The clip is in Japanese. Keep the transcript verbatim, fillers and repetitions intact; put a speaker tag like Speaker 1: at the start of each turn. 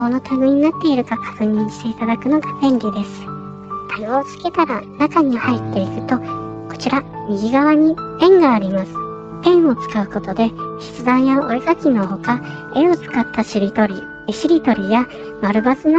Speaker 1: このタグになっているか確認していただくのが便利です。タグをつけたら中に入っていくと、こちら右側にペンがあります。ペンを使うことで筆談やお絵描きのほか、絵を使ったしりとり、しりとりや丸バツな